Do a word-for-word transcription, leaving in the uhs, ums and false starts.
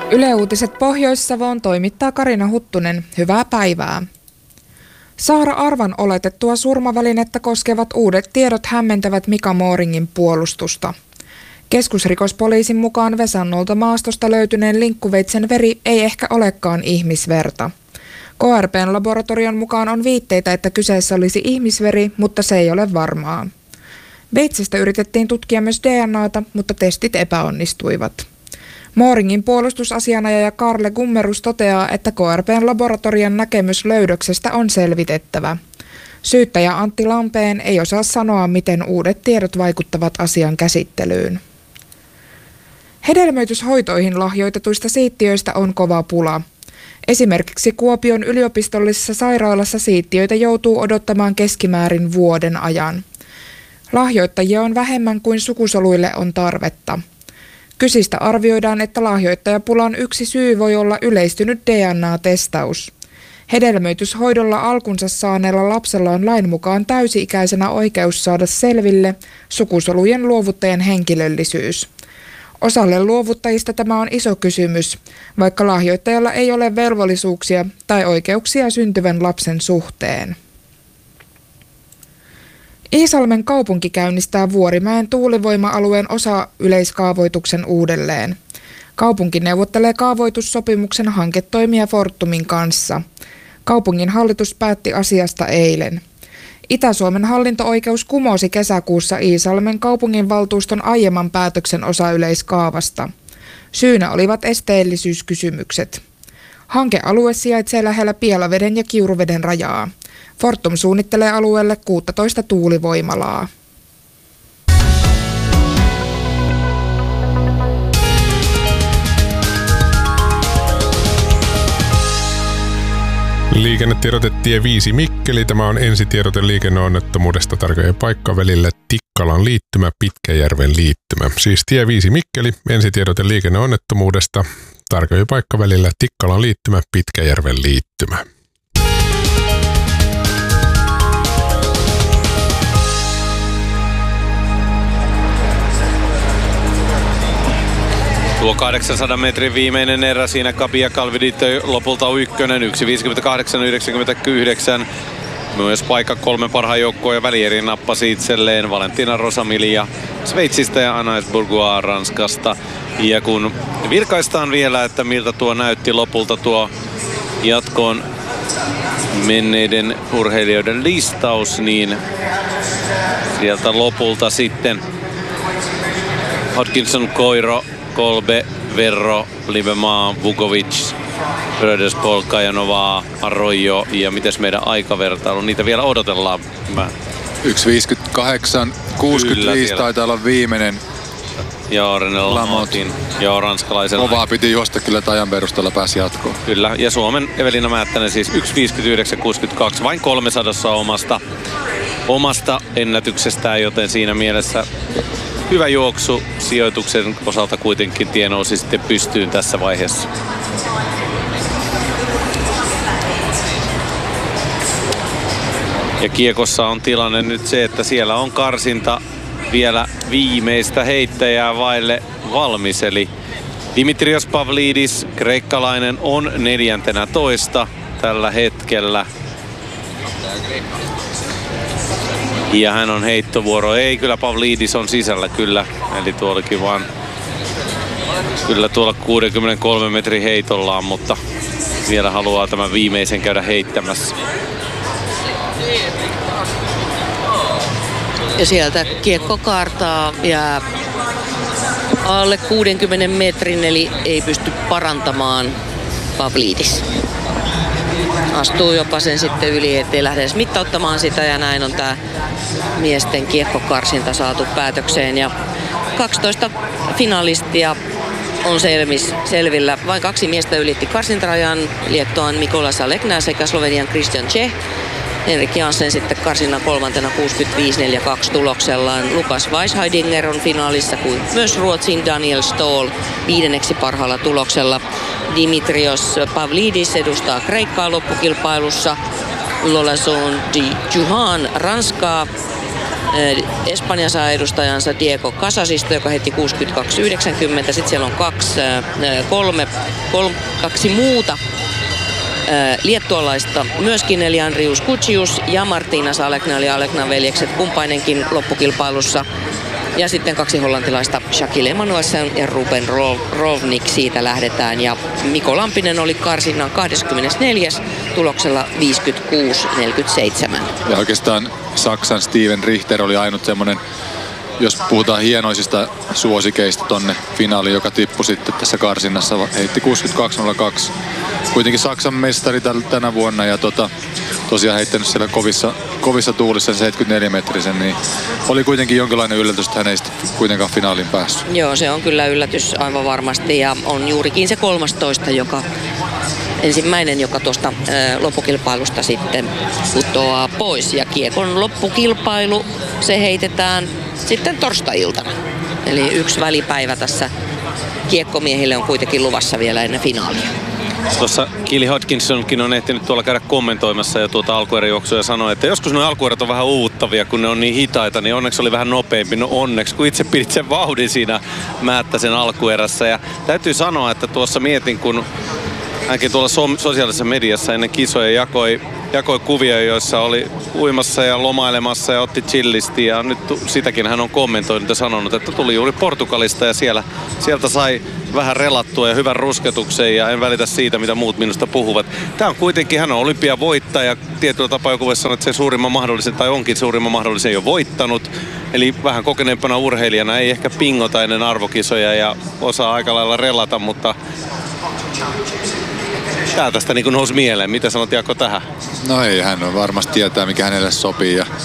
Yle Uutiset Pohjois-Savoon toimittaa Karina Huttunen. Hyvää päivää. Saara Arvan oletettua surmavälinettä koskevat uudet tiedot hämmentävät Mika Mooringin puolustusta. Keskusrikospoliisin mukaan Vesannolta maastosta löytyneen linkkuveitsen veri ei ehkä olekaan ihmisverta. K R P:n laboratorion mukaan on viitteitä, että kyseessä olisi ihmisveri, mutta se ei ole varmaa. Veitsestä yritettiin tutkia myös D N A:ta, mutta testit epäonnistuivat. Mooringin puolustusasianajaja Karle Gummerus toteaa, että K R P:n laboratorion näkemys löydöksestä on selvitettävä. Syyttäjä Antti Lampeen ei osaa sanoa, miten uudet tiedot vaikuttavat asian käsittelyyn. Hedelmöityshoitoihin lahjoitetuista siittiöistä on kova pula. Esimerkiksi Kuopion yliopistollisessa sairaalassa siittiöitä joutuu odottamaan keskimäärin vuoden ajan. Lahjoittajia on vähemmän kuin sukusoluille on tarvetta. Kysistä arvioidaan, että lahjoittajapulan yksi syy voi olla yleistynyt D N A-testaus. Hedelmöityshoidolla alkunsa saaneella lapsella on lain mukaan täysi-ikäisenä oikeus saada selville sukusolujen luovuttajan henkilöllisyys. Osalle luovuttajista tämä on iso kysymys, vaikka lahjoittajalla ei ole velvollisuuksia tai oikeuksia syntyvän lapsen suhteen. Iisalmen kaupunki käynnistää Vuorimäen tuulivoima-alueen osa-yleiskaavoituksen uudelleen. Kaupunki neuvottelee kaavoitussopimuksen hanketoimija Fortumin kanssa. Kaupungin hallitus päätti asiasta eilen. Itä-Suomen hallinto-oikeus kumosi kesäkuussa Iisalmen kaupunginvaltuuston aiemman päätöksen osa-yleiskaavasta. Syynä olivat esteellisyyskysymykset. Hankealue sijaitsee lähellä Pielaveden ja Kiuruveden rajaa. Fortum suunnittelee alueelle kuusitoista tuulivoimalaa. Liikennetiedote tie viisi Mikkeli. Tämä on ensitiedote liikenneonnettomuudesta tarkojen paikka välillä Tikkalan liittymä, Pitkäjärven liittymä. Siis tie viisi Mikkeli, ensitiedote liikenneonnettomuudesta tarkojen paikka välillä Tikkalan liittymä, Pitkäjärven liittymä. Tuo kahdeksansadan metrin viimeinen erä siinä Kapia Calvidito lopulta on ykkönen, yksi viisikymmentäkahdeksan yhdeksänkymmentäyhdeksän. Myös paikka kolmen parhaan joukkoon ja välierin nappasi itselleen Valentina Rosamilia Sveitsistä ja Anaïs Bourgois Ranskasta. Ja kun virkaistaan vielä, että miltä tuo näytti lopulta tuo jatkoon menneiden urheilijoiden listaus, niin sieltä lopulta sitten Hodgkinson, Koiro, Kolbe, Verro, Libemaa, Vukovic, Bröders, Polka ja Novaa, Arroyo ja mites meidän aikavertailu, niitä vielä odotellaan. Mä... yksi viisikymmentäkahdeksan kuusikymmentäviisi taitaa olla viimeinen. Joo, René Lamotin. Joo, ranskalaisella. Kovaa piti juosta kyllä, että ajan perusteella pääsi jatkoon. Kyllä, ja Suomen Evelina Määttänen siis yksi viisikymmentäyhdeksän kuusikymmentäkaksi, vain kolmesadassa omasta, omasta ennätyksestään, joten siinä mielessä hyvä juoksu sijoituksen osalta kuitenkin tie nousi sitten pystyyn tässä vaiheessa. Ja kiekossa on tilanne nyt se, että siellä on karsinta vielä viimeistä heittäjää vaille valmis. Eli Dimitrios Pavlidis, kreikkalainen, on neljäntenä toista tällä hetkellä. Ja hän on heittovuoro. Ei, kyllä Pavlidis on sisällä kyllä. Eli tuollakin vaan kyllä tuolla kuusikymmentäkolme metrin heitollaan, mutta vielä haluaa tämän viimeisen käydä heittämässä. Ja sieltä kiekko kaartaa ja alle kuudenkymmenen metrin, eli ei pysty parantamaan Pavlidis. Astuu jopa sen sitten yli, ettei lähde edes mittauttamaan sitä, ja näin on tää miesten kiekkokarsinta saatu päätökseen. Ja kaksitoista finalistia on selvis, selvillä. Vain kaksi miestä ylitti karsintarajan, Liettuan Mikolas Alekna sekä Slovenian Christian Čeh. Henrik Jansen sitten karsinnan kolmantena kuusikymmentäviisi neljäkymmentäkaksi tuloksellaan. Lukas Weisheidinger on finaalissa, kuin myös Ruotsin Daniel Ståhl viidenneksi parhaalla tuloksella. Dimitrios Pavlidis edustaa Kreikkaa loppukilpailussa. Lolazon de Juhan Ranskaa. Espanja saa edustajansa Diego Casasista, joka heitti kuusikymmentäkaksi yhdeksänkymmentä. Sitten siellä on kaksi, kolme, kolme, kaksi muuta liettualaista myöskin, eli Andrius Kutsius ja Martinas Alekna, eli Aleknan veljekset kumpainenkin loppukilpailussa. Ja sitten kaksi hollantilaista, Shaquille Emanuelsen ja Ruben Rovnik, siitä lähdetään. Ja Mikko Lampinen oli karsinnan kaksikymmentäneljä tuloksella viisikymmentäkuusi neljäkymmentäseitsemän. Ja oikeastaan Saksan Steven Richter oli ainut semmoinen, jos puhutaan hienoisista suosikeista tonne finaaliin, joka tippui sitten tässä karsinnassa, heitti kuusikymmentäkaksi nolla kaksi. Kuitenkin Saksan mestari tänä vuonna ja tota, tosiaan heittänyt siellä kovissa, kovissa tuulissa seitsemänkymmentäneljä metrisen, niin oli kuitenkin jonkinlainen yllätys, että hän ei sitten kuitenkaan finaaliin päässyt. Joo, se on kyllä yllätys aivan varmasti ja on juurikin se kolmastoista, joka ensimmäinen, joka tuosta loppukilpailusta sitten putoaa pois. Ja kiekon loppukilpailu, se heitetään sitten torstai-iltana. Eli yksi välipäivä tässä kiekkomiehille on kuitenkin luvassa vielä ennen finaalia. Tuossa Keely Hodgkinsonkin on ehtinyt tuolla käydä kommentoimassa jo tuota alkueräjuoksua ja sanoi, että joskus nuo alkuerät on vähän uuvuttavia, kun ne on niin hitaita, niin onneksi oli vähän nopeampi. No onneksi, kun itse pidit sen vauhdin siinä Määttäsen alkuerässä. Ja täytyy sanoa, että tuossa mietin, kun hänkin tuolla so- sosiaalisessa mediassa ennen kisoja jakoi, jakoi kuvia, joissa oli uimassa ja lomailemassa ja otti chillisti. Ja nyt sitäkin hän on kommentoinut ja sanonut, että tuli juuri Portugalista ja siellä, sieltä sai vähän relattua ja hyvän rusketuksen ja en välitä siitä, mitä muut minusta puhuvat. Tämä on kuitenkin, hän on olympiavoittaja. Tietyllä tapaa joku voisi sanoa, että se suurimman mahdollisen tai onkin suurimman mahdollisen jo voittanut. Eli vähän kokeneempana urheilijana ei ehkä pingota ennen arvokisoja ja osaa aika lailla relata, mutta tää tästä niin kuin nousi mieleen. Mitä sanot Jaakko tähän? No ei, hän on varmasti tietää, mikä hänelle sopii ja